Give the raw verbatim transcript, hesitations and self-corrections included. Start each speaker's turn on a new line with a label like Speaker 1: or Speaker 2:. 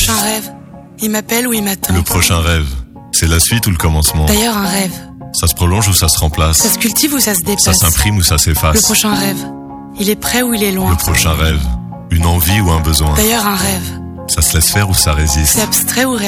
Speaker 1: prochain rêve, il m'appelle ou il m'attend.
Speaker 2: Le prochain rêve, c'est la suite ou le commencement?
Speaker 1: D'ailleurs, un rêve,
Speaker 2: Ça se prolonge ou ça se remplace?
Speaker 1: ça se cultive ou ça se dépasse?
Speaker 2: Ça s'imprime ou ça s'efface?
Speaker 1: Le prochain rêve, il est près ou il est loin?
Speaker 2: Le prochain rêve, une envie ou un besoin?
Speaker 1: D'ailleurs, un rêve,
Speaker 2: Ça se laisse faire ou ça résiste?
Speaker 1: c'est abstrait ou réel?